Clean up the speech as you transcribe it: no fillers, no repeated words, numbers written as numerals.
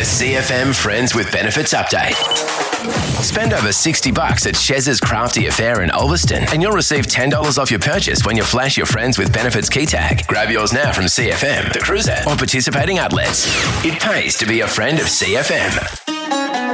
A CFM Friends with Benefits update. Spend over $60 at Chez's Crafty Affair in Ulverston and you'll receive $10 off your purchase when you flash your Friends with Benefits key tag. Grab yours now from CFM, The Cruiser, or participating outlets. It pays to be a friend of CFM.